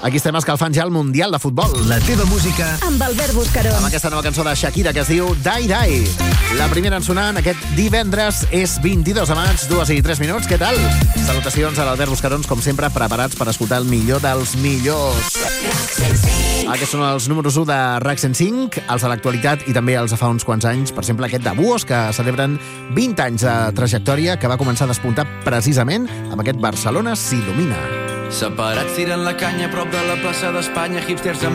Aquí estem escalfant ja el Mundial de Futbol. La teva música amb Albert Buscarón. Amb aquesta nova cançó de Shakira que es diu Dai Dai. La primera en sonar aquest divendres és 22 de maig, 2:03. Què tal? Salutacions a l'Albert Buscarons, com sempre, preparats per escoltar el millor dels millors. Aquests són els números 1 de RAC 105, els de l'actualitat i també els de fa uns quants anys. Per exemple, aquest de Buos, que celebren 20 anys de trajectòria, que va començar a despuntar precisament amb aquest Barcelona s'il·lumina. Separats tirant la canya a prop de la plaça d'Espanya, hipsters amb